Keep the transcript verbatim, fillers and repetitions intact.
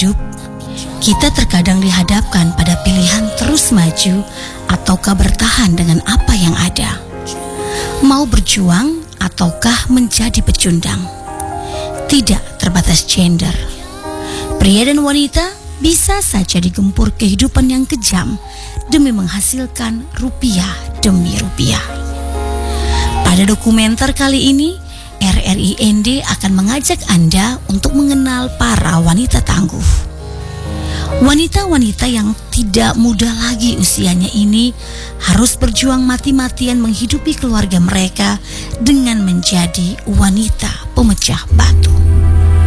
hidup, kita terkadang dihadapkan pada pilihan terus maju ataukah bertahan dengan apa yang ada. Mau berjuang ataukah menjadi pecundang. Tidak terbatas gender. Pria dan wanita bisa saja digempur kehidupan yang kejam demi menghasilkan rupiah demi rupiah. Pada dokumenter kali ini, R R I N D akan mengajak Anda untuk mengenal para wanita tangguh. Wanita-wanita yang tidak muda lagi usianya ini harus berjuang mati-matian menghidupi keluarga mereka dengan menjadi wanita pemecah batu.